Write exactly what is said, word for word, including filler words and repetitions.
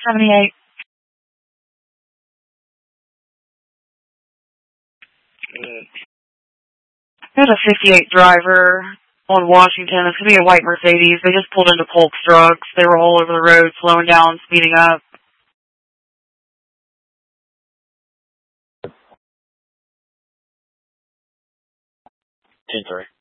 seventy-eight. There's a fifty-eight driver on Washington. It's going to be a white Mercedes. They just pulled into Polk's Drugs. They were all over the road, slowing down, speeding up. ten three.